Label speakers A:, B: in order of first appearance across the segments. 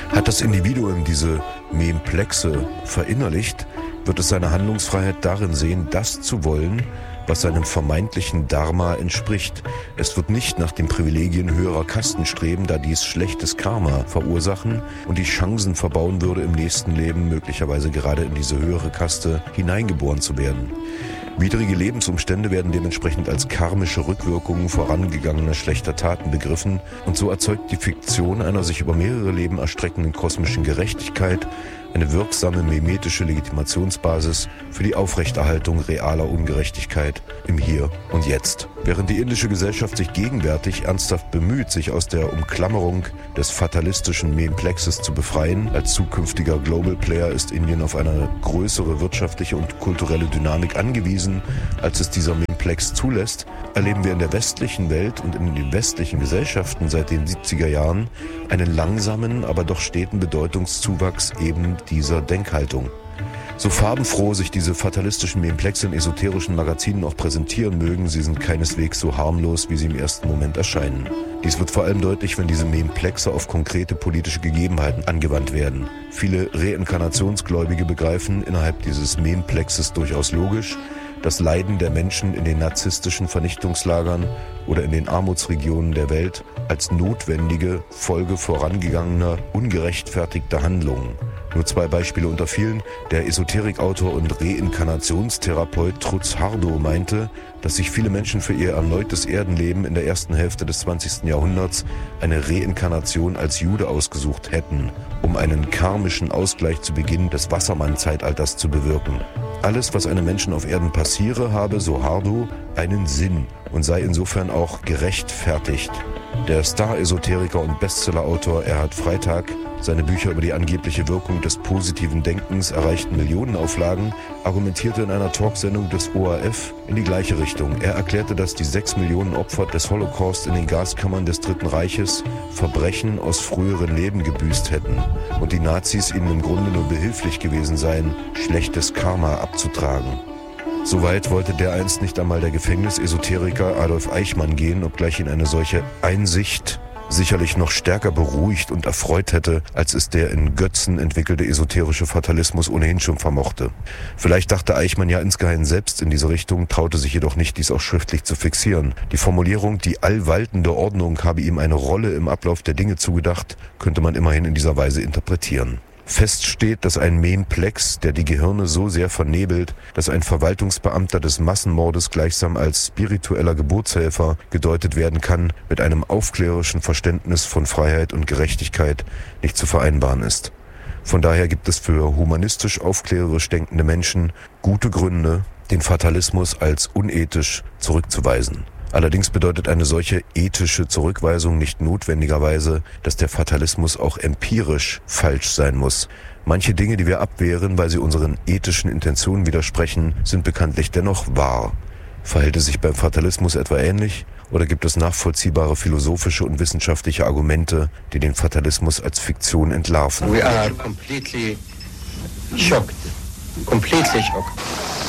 A: Hat das Individuum diese Memplexe verinnerlicht, wird es seine Handlungsfreiheit darin sehen, das zu wollen, was seinem vermeintlichen Dharma entspricht. Es wird nicht nach den Privilegien höherer Kasten streben, da dies schlechtes Karma verursachen und die Chancen verbauen würde, im nächsten Leben möglicherweise gerade in diese höhere Kaste hineingeboren zu werden. Widrige Lebensumstände werden dementsprechend als karmische Rückwirkungen vorangegangener schlechter Taten begriffen und so erzeugt die Fiktion einer sich über mehrere Leben erstreckenden kosmischen Gerechtigkeit eine wirksame mimetische Legitimationsbasis für die Aufrechterhaltung realer Ungerechtigkeit im Hier und Jetzt. Während die indische Gesellschaft sich gegenwärtig ernsthaft bemüht, sich aus der Umklammerung des fatalistischen Memplexes zu befreien, als zukünftiger Global Player ist Indien auf eine größere wirtschaftliche und kulturelle Dynamik angewiesen, als es dieser Memplex zulässt, erleben wir in der westlichen Welt und in den westlichen Gesellschaften seit den 70er Jahren einen langsamen, aber doch steten Bedeutungszuwachs eben dieser Denkhaltung. So farbenfroh sich diese fatalistischen Memplexe in esoterischen Magazinen auch präsentieren mögen, sie sind keineswegs so harmlos, wie sie im ersten Moment erscheinen. Dies wird vor allem deutlich, wenn diese Memplexe auf konkrete politische Gegebenheiten angewandt werden. Viele Reinkarnationsgläubige begreifen innerhalb dieses Memplexes durchaus logisch, das Leiden der Menschen in den narzisstischen Vernichtungslagern oder in den Armutsregionen der Welt als notwendige Folge vorangegangener, ungerechtfertigter Handlungen. Nur 2 Beispiele unter vielen. Der Esoterikautor und Reinkarnationstherapeut Trutz Hardo meinte, dass sich viele Menschen für ihr erneutes Erdenleben in der ersten Hälfte des 20. Jahrhunderts eine Reinkarnation als Jude ausgesucht hätten, um einen karmischen Ausgleich zu Beginn des Wassermann-Zeitalters zu bewirken. Alles, was einem Menschen auf Erden passiere, habe, so Hardo, einen Sinn und sei insofern auch gerechtfertigt. Der Star-Esoteriker und Bestsellerautor Erhard Freitag, seine Bücher über die angebliche Wirkung des positiven Denkens erreichten Millionenauflagen, argumentierte in einer Talksendung des ORF in die gleiche Richtung. Er erklärte, dass die 6 Millionen Opfer des Holocaust in den Gaskammern des Dritten Reiches Verbrechen aus früheren Leben gebüßt hätten und die Nazis ihnen im Grunde nur behilflich gewesen seien, schlechtes Karma abzutragen. Soweit wollte dereinst nicht einmal der Gefängnisesoteriker Adolf Eichmann gehen, obgleich ihn eine solche Einsicht sicherlich noch stärker beruhigt und erfreut hätte, als es der in Götzen entwickelte esoterische Fatalismus ohnehin schon vermochte. Vielleicht dachte Eichmann ja insgeheim selbst in diese Richtung, traute sich jedoch nicht, dies auch schriftlich zu fixieren. Die Formulierung, die allwaltende Ordnung habe ihm eine Rolle im Ablauf der Dinge zugedacht, könnte man immerhin in dieser Weise interpretieren. Fest steht, dass ein Memplex, der die Gehirne so sehr vernebelt, dass ein Verwaltungsbeamter des Massenmordes gleichsam als spiritueller Geburtshelfer gedeutet werden kann, mit einem aufklärerischen Verständnis von Freiheit und Gerechtigkeit nicht zu vereinbaren ist. Von daher gibt es für humanistisch aufklärerisch denkende Menschen gute Gründe, den Fatalismus als unethisch zurückzuweisen. Allerdings bedeutet eine solche ethische Zurückweisung nicht notwendigerweise, dass der Fatalismus auch empirisch falsch sein muss. Manche Dinge, die wir abwehren, weil sie unseren ethischen Intentionen widersprechen, sind bekanntlich dennoch wahr. Verhält es sich beim Fatalismus etwa ähnlich? Oder gibt es nachvollziehbare philosophische und wissenschaftliche Argumente, die den Fatalismus als Fiktion entlarven?
B: We are completely shocked. Completely shocked.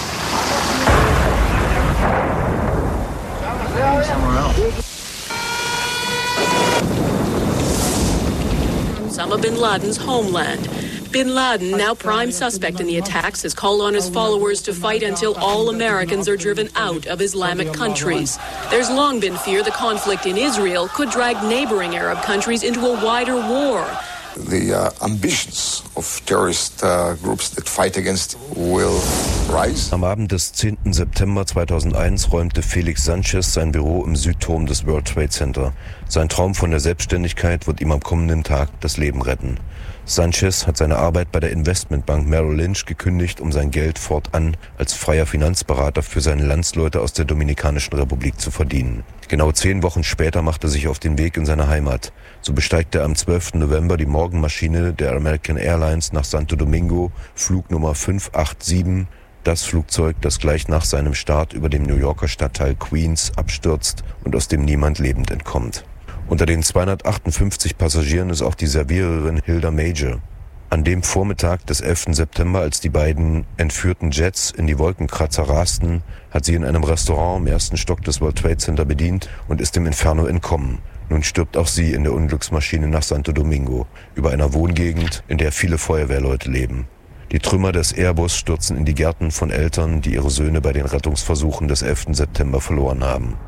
C: Osama bin Laden's homeland. Bin Laden, now prime suspect in the attacks, has called on his followers to fight until all Americans are driven out of Islamic countries. There's long been fear the conflict in Israel could drag neighboring Arab countries into a wider war.
D: The ambitions of terrorist groups that fight against will rise.
A: Am Abend des 10. September 2001 räumte Felix Sanchez sein Büro im Südturm des World Trade Center. Sein Traum von der Selbstständigkeit wird ihm am kommenden Tag das Leben retten. Sanchez hat seine Arbeit bei der Investmentbank Merrill Lynch gekündigt, um sein Geld fortan als freier Finanzberater für seine Landsleute aus der Dominikanischen Republik zu verdienen. Genau 10 Wochen später macht er sich auf den Weg in seine Heimat. So besteigt er am 12. November die Morgenmaschine der American Airlines nach Santo Domingo, Flugnummer 587, das Flugzeug, das gleich nach seinem Start über dem New Yorker Stadtteil Queens abstürzt und aus dem niemand lebend entkommt. Unter den 258 Passagieren ist auch die Serviererin Hilda Major. An dem Vormittag des 11. September, als die beiden entführten Jets in die Wolkenkratzer rasten, hat sie in einem Restaurant im 1. Stock des World Trade Center bedient und ist dem Inferno entkommen. Nun stirbt auch sie in der Unglücksmaschine nach Santo Domingo, über einer Wohngegend, in der viele Feuerwehrleute leben. Die Trümmer des Airbus stürzen in die Gärten von Eltern, die ihre Söhne bei den Rettungsversuchen des 11. September verloren haben.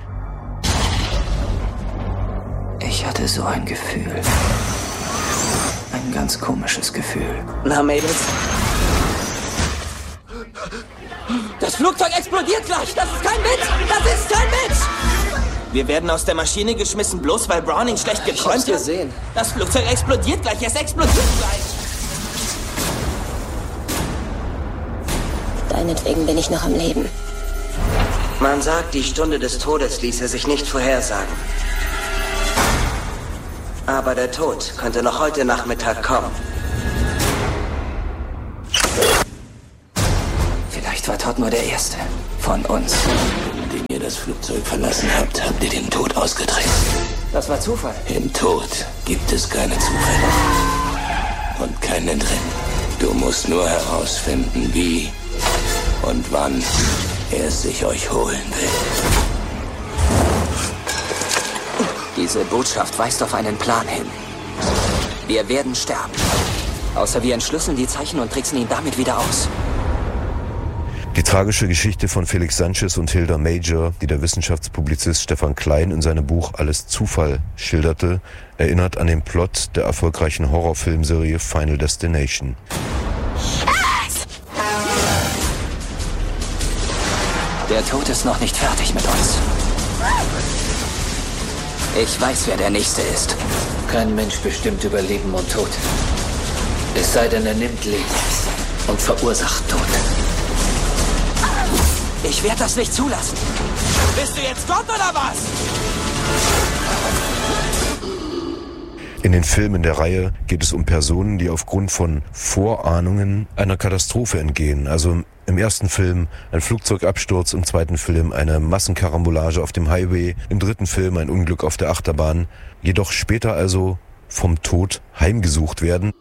E: Ich hatte so ein Gefühl. Ein ganz komisches Gefühl.
F: Na, Mädels? Das Flugzeug explodiert gleich! Das ist kein Witz! Das ist kein Witz! Wir werden aus der Maschine geschmissen, bloß weil Browning schlecht geträumt hat.
E: Gesehen.
F: Das Flugzeug explodiert gleich! Es explodiert gleich!
G: Deinetwegen bin ich noch am Leben.
E: Man sagt, die Stunde des Todes ließe sich nicht vorhersagen. Aber der Tod könnte noch heute Nachmittag kommen. Vielleicht war Todd nur der Erste von uns.
H: Indem ihr das Flugzeug verlassen habt, habt ihr den Tod ausgetreten.
E: Das war Zufall.
H: Im Tod gibt es keine Zufälle. Und kein Entrinnen. Du musst nur herausfinden, wie und wann er sich euch holen will.
E: Diese Botschaft weist auf einen Plan hin. Wir werden sterben. Außer wir entschlüsseln die Zeichen und tricksen ihn damit wieder aus.
A: Die tragische Geschichte von Felix Sanchez und Hilda Major, die der Wissenschaftspublizist Stefan Klein in seinem Buch Alles Zufall schilderte, erinnert an den Plot der erfolgreichen Horrorfilmserie Final Destination.
E: Der Tod ist noch nicht fertig mit uns. Ich weiß, wer der Nächste ist.
I: Kein Mensch bestimmt über Leben und Tod. Es sei denn, er nimmt Leben und verursacht Tod.
E: Ich werde das nicht zulassen.
F: Bist du jetzt Gott oder was?
A: In den Filmen der Reihe geht es um Personen, die aufgrund von Vorahnungen einer Katastrophe entgehen. Also im ersten Film ein Flugzeugabsturz, im zweiten Film eine Massenkarambolage auf dem Highway, im dritten Film ein Unglück auf der Achterbahn, jedoch später also vom Tod heimgesucht werden.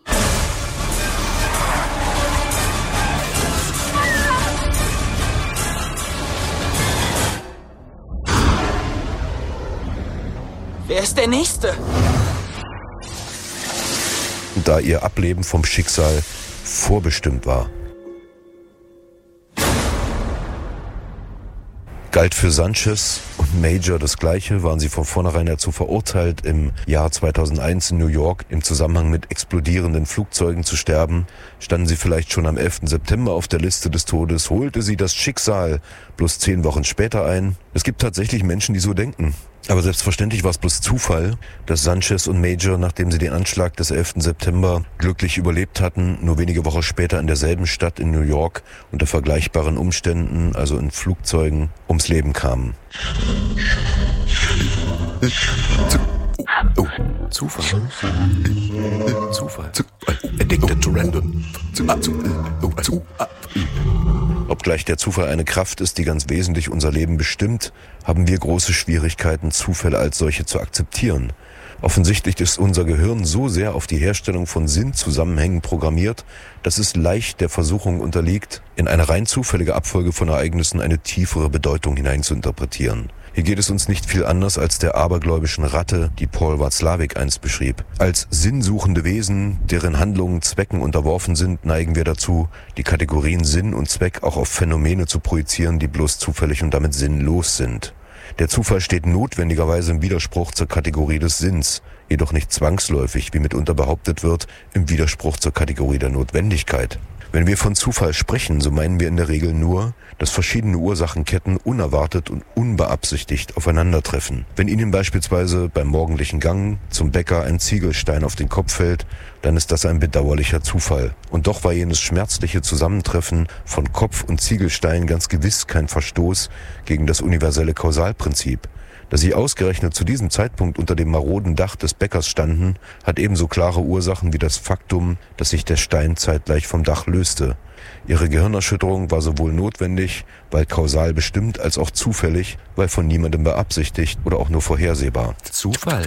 F: Wer ist der Nächste?
A: Da ihr Ableben vom Schicksal vorbestimmt war. Galt für Sanchez und Major das Gleiche, waren sie von vornherein dazu verurteilt, im Jahr 2001 in New York im Zusammenhang mit explodierenden Flugzeugen zu sterben. Standen sie vielleicht schon am 11. September auf der Liste des Todes, holte sie das Schicksal bloß 10 Wochen später ein. Es gibt tatsächlich Menschen, die so denken. Aber selbstverständlich war es bloß Zufall, dass Sanchez und Major, nachdem sie den Anschlag des 11. September glücklich überlebt hatten, nur wenige Wochen später in derselben Stadt in New York unter vergleichbaren Umständen, also in Flugzeugen, ums Leben kamen.
J: Zufall. Addicted to random.
A: Obgleich der Zufall eine Kraft ist, die ganz wesentlich unser Leben bestimmt, haben wir große Schwierigkeiten, Zufälle als solche zu akzeptieren. Offensichtlich ist unser Gehirn so sehr auf die Herstellung von Sinnzusammenhängen programmiert, dass es leicht der Versuchung unterliegt, in eine rein zufällige Abfolge von Ereignissen eine tiefere Bedeutung hineinzuinterpretieren. Hier geht es uns nicht viel anders als der abergläubischen Ratte, die Paul Watzlawick einst beschrieb. Als sinnsuchende Wesen, deren Handlungen Zwecken unterworfen sind, neigen wir dazu, die Kategorien Sinn und Zweck auch auf Phänomene zu projizieren, die bloß zufällig und damit sinnlos sind. Der Zufall steht notwendigerweise im Widerspruch zur Kategorie des Sinns, jedoch nicht zwangsläufig, wie mitunter behauptet wird, im Widerspruch zur Kategorie der Notwendigkeit. Wenn wir von Zufall sprechen, so meinen wir in der Regel nur, dass verschiedene Ursachenketten unerwartet und unbeabsichtigt aufeinandertreffen. Wenn Ihnen beispielsweise beim morgendlichen Gang zum Bäcker ein Ziegelstein auf den Kopf fällt, dann ist das ein bedauerlicher Zufall. Und doch war jenes schmerzliche Zusammentreffen von Kopf und Ziegelstein ganz gewiss kein Verstoß gegen das universelle Kausalprinzip. Dass sie ausgerechnet zu diesem Zeitpunkt unter dem maroden Dach des Bäckers standen, hat ebenso klare Ursachen wie das Faktum, dass sich der Stein zeitgleich vom Dach löste. Ihre Gehirnerschütterung war sowohl notwendig, weil kausal bestimmt, als auch zufällig, weil von niemandem beabsichtigt oder auch nur vorhersehbar.
J: Zufall.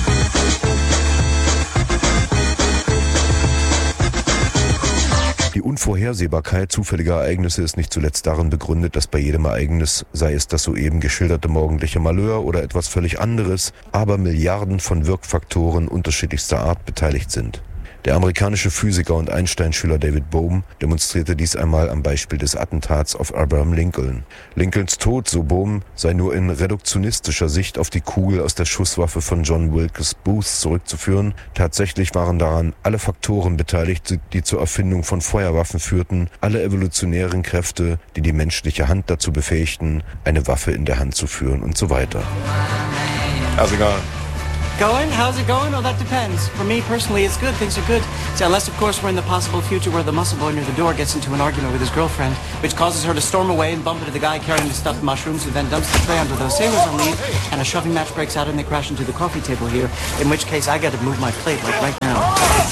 A: Die Unvorhersehbarkeit zufälliger Ereignisse ist nicht zuletzt darin begründet, dass bei jedem Ereignis, sei es das soeben geschilderte morgendliche Malheur oder etwas völlig anderes, aber Milliarden von Wirkfaktoren unterschiedlichster Art beteiligt sind. Der amerikanische Physiker und Einstein-Schüler David Bohm demonstrierte dies einmal am Beispiel des Attentats auf Abraham Lincoln. Lincolns Tod, so Bohm, sei nur in reduktionistischer Sicht auf die Kugel aus der Schusswaffe von John Wilkes Booth zurückzuführen. Tatsächlich waren daran alle Faktoren beteiligt, die zur Erfindung von Feuerwaffen führten, alle evolutionären Kräfte, die die menschliche Hand dazu befähigten, eine Waffe in der Hand zu führen und so weiter.
G: How's it going?
K: Going? How's it going? Oh, that depends. For me personally, it's good. Things are good. See, unless, of course, we're in the possible future where the muscle boy near the door gets into an argument with his girlfriend, which causes her to storm away and bump into the guy carrying the stuffed mushrooms, who then dumps the tray onto those sailors on leave, and a shoving match breaks out and they crash into the coffee table here, in which case I got to move my plate, like right now.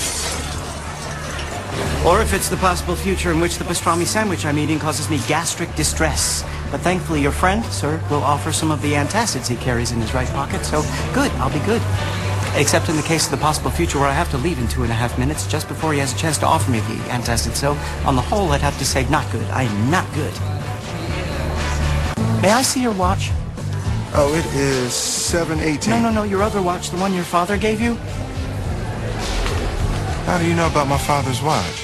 K: Or if it's the possible future in which the pastrami sandwich I'm eating causes me gastric distress. But thankfully your friend, sir, will offer some of the antacids he carries in his right pocket, so good, I'll be good. Except in the case of the possible future where I have to leave in 2.5 minutes, just before he has a chance to offer me the antacid. So, on the whole, I'd have to say not good. I am not good. May I see your watch?
G: Oh, it is 7:18.
K: No, your other watch, the one your father gave you?
G: How do you know about my father's watch?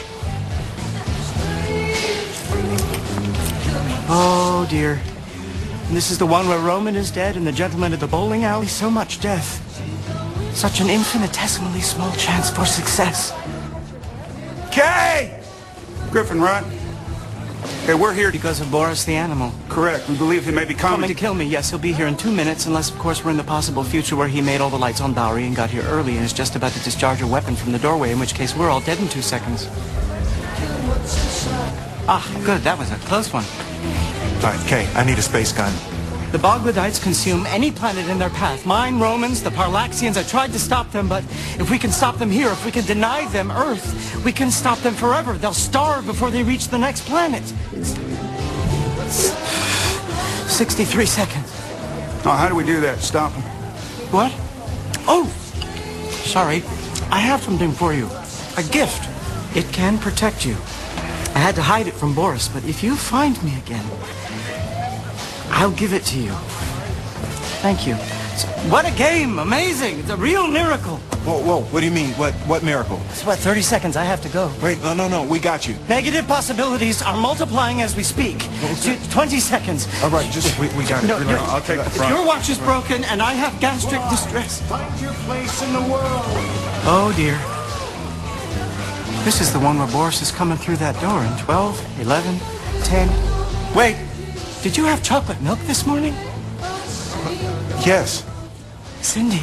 K: Oh, dear. And this is the one where Roman is dead and the gentleman at the bowling alley. So much death. Such an infinitesimally small chance for success.
G: Kay! Griffin, right? Hey, we're here
K: because of Boris the animal.
G: Correct. We believe he may be
K: Coming to kill me, yes. He'll be here in 2 minutes, unless, of course, we're in the possible future where he made all the lights on Bowery and got here early and is just about to discharge a weapon from the doorway, in which case we're all dead in 2 seconds. Ah, good. That was a close one.
G: All right, Kay, I need a space gun.
K: The Bogwadites consume any planet in their path. Mine, Romans, the Parlaxians. I tried to stop them, but if we can stop them here, if we can deny them Earth, we can stop them forever. They'll starve before they reach the next planet. 63 seconds.
G: Oh, how do we do that? Stop them?
K: What? Oh, sorry. I have something for you. A gift. It can protect you. I had to hide it from Boris, but if you find me again, I'll give it to you. Thank you. What a game! Amazing! It's a real miracle.
G: Whoa, what do you mean? What miracle?
K: It's what, 30 seconds, I have to go.
G: Wait, no, we got you.
K: Negative possibilities are multiplying as we speak. 20 seconds.
G: All right, we got it.
K: No,
G: I'll take the front.
K: Your watch is broken and I have gastric distress.
G: Find your place in the world.
K: Oh, dear. This is the one where Boris is coming through that door in 12, 11, 10. Wait, did you have chocolate milk this morning?
G: Yes.
K: Cindy.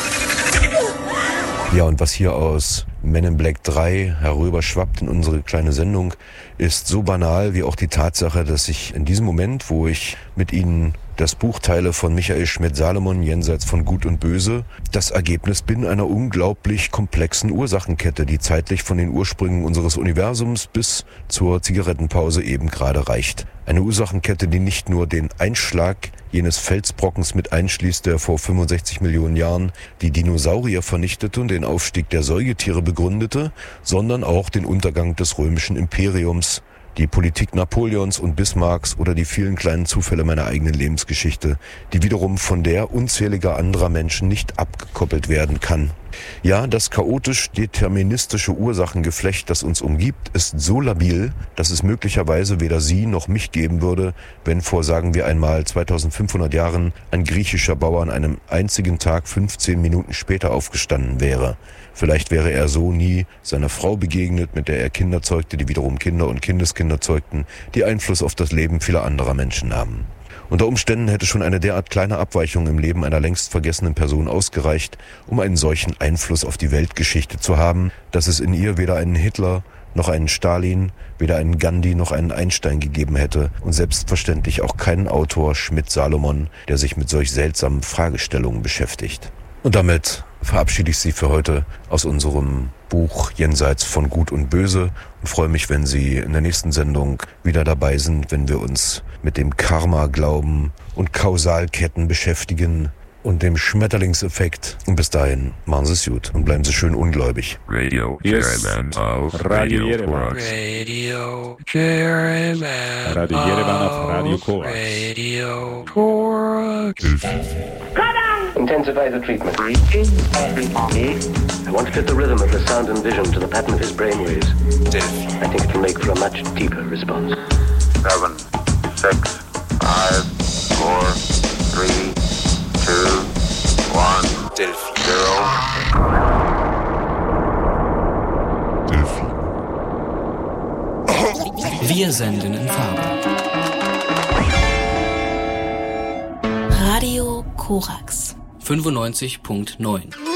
A: Ja, und was hier aus Men in Black 3 herüberschwappt in unsere kleine Sendung, ist so banal wie auch die Tatsache, dass ich in diesem Moment, wo ich mit Ihnen das Buch teile von Michael Schmidt-Salomon, Jenseits von Gut und Böse, das Ergebnis bin einer unglaublich komplexen Ursachenkette, die zeitlich von den Ursprüngen unseres Universums bis zur Zigarettenpause eben gerade reicht. Eine Ursachenkette, die nicht nur den Einschlag jenes Felsbrockens mit einschließt, der vor 65 Millionen Jahren die Dinosaurier vernichtete und den Aufstieg der Säugetiere begründete, sondern auch den Untergang des römischen Imperiums, die Politik Napoleons und Bismarcks oder die vielen kleinen Zufälle meiner eigenen Lebensgeschichte, die wiederum von der unzähliger anderer Menschen nicht abgekoppelt werden kann. Ja, das chaotisch-deterministische Ursachengeflecht, das uns umgibt, ist so labil, dass es möglicherweise weder Sie noch mich geben würde, wenn vor, sagen wir einmal, 2500 Jahren ein griechischer Bauer an einem einzigen Tag 15 Minuten später aufgestanden wäre. Vielleicht wäre er so nie seiner Frau begegnet, mit der er Kinder zeugte, die wiederum Kinder und Kindeskinder zeugten, die Einfluss auf das Leben vieler anderer Menschen nahmen. Unter Umständen hätte schon eine derart kleine Abweichung im Leben einer längst vergessenen Person ausgereicht, um einen solchen Einfluss auf die Weltgeschichte zu haben, dass es in ihr weder einen Hitler noch einen Stalin, weder einen Gandhi noch einen Einstein gegeben hätte und selbstverständlich auch keinen Autor Schmidt-Salomon, der sich mit solch seltsamen Fragestellungen beschäftigt. Und damit verabschiede ich Sie für heute aus unserem Buch Jenseits von Gut und Böse und freue mich, wenn Sie in der nächsten Sendung wieder dabei sind, wenn wir uns mit dem Karma-Glauben und Kausalketten beschäftigen, und dem Schmetterlingseffekt. Und bis dahin, machen Sie es gut und bleiben Sie schön ungläubig.
L: Radio
M: Yerevan auf Radio Yerevan.
L: Radio Yerevan.
M: Radio Yerevan auf Radio Korax.
L: Radio Korax.
B: Intensify the treatment. I want to fit the rhythm of the sound and vision to the pattern of his brainwaves. I think it can make for a much deeper response.
N: 7, 6, 5, 4, 3, 2, 1, 0.
O: Wir senden in Farbe. Radio Korax 95.9